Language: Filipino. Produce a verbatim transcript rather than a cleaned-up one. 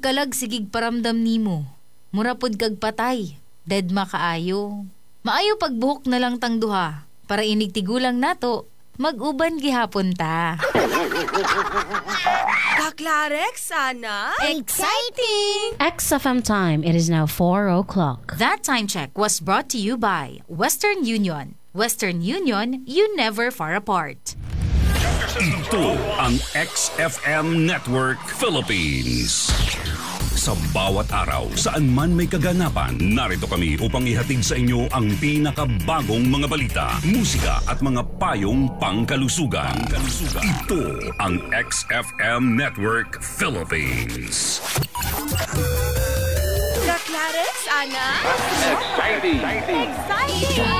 kalag sigig paramdam nimo. Murapod kag patay. Dead makaayo. Maayo pagbuhok na lang tang duha. Para inig tigulang nato, mag-uban gihapon ta. Kaklarek, sana? Exciting! X F M time. It is now four o'clock. That time check was brought to you by Western Union. Western Union, you never far apart. Ito ang X F M Network Philippines. Sa bawat araw, saan man may kaganapan, narito kami upang ihatid sa inyo ang pinakabagong mga balita, musika at mga payong pangkalusugan. Ito ang X F M Network Philippines. Kaklarek, sana? Exciting! Exciting!